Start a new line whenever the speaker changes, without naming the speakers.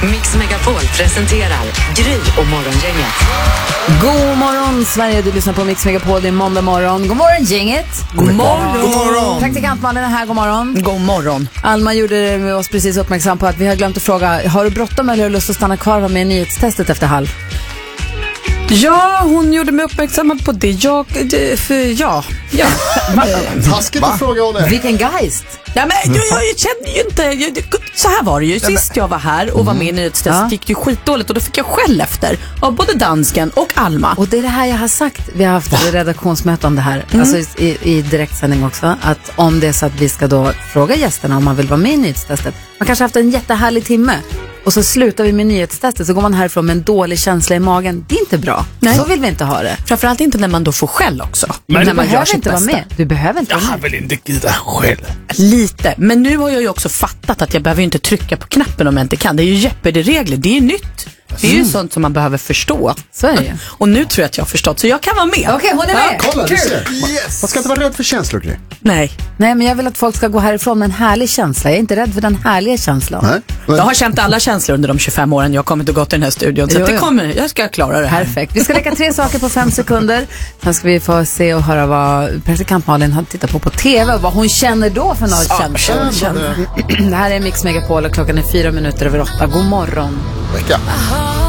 Mix Megapol presenterar Gry och Morgongänget.
God morgon Sverige, du lyssnar på Mix Megapol, det är måndag morgon. God morgon gänget.
God morgon.
Praktikant Malin är här, god morgon.
God morgon.
Alma gjorde oss precis uppmärksam på att vi har glömt att fråga, har du bråttom eller har du lust att stanna kvar med nyhetstestet efter halv?
Ja, hon gjorde mig uppmärksammad på det. Ja.
Taskigt att fråga henne.
Vilken geist?
Ja, men jag känner ju inte... Så här var det ju. Sist jag var här och var med i nyhetstestet gick det ju skitdåligt. Och då fick jag skäll efter av både dansken och Alma.
Och det är det här jag har sagt. Vi har haft ett redaktionsmöte om det här. Alltså i direktsändning också. Att om det är så att vi ska då fråga gästerna om man vill vara med i nyhetstestet. Man kanske har haft en jättehärlig timme. Och så slutar vi med nyhetstestet, så går man härifrån med en dålig känsla i magen. Det är inte bra. Nej. Så vill vi inte ha det.
Framförallt inte när man då får skäll också.
Men
när man
du behöver inte vara med. Du behöver inte vara med.
Jag har väl inte gett skäll.
Lite. Men nu har jag ju också fattat att jag behöver inte trycka på knappen om jag inte kan. Det är ju Jeopardy-regler. Det är ju nytt. Det är ju sånt som man behöver förstå.
Så är det ju.
Och nu tror jag att jag har förstått. Så jag kan vara med.
Okej, hon är med.
Kolla, du ser. Man ska inte vara rädd för känslor, Gry.
Nej,
men jag vill att folk ska gå härifrån med en härlig känsla. Jag är inte rädd för den härliga känslan.
Nej.
jag har känt alla känslor under de 25 åren jag har kommit och gått i den här studion. Så
Jo,
att
jo.
jag ska klara det här.
Perfekt. Vi ska leka 3 saker på 5 sekunder. Sen ska vi få se och höra vad praktikant Malin har tittat på TV och vad hon känner då för något känslor. Det här är Mix Megapol och klockan är 4 minuter över 8. God morgon.
Vecka.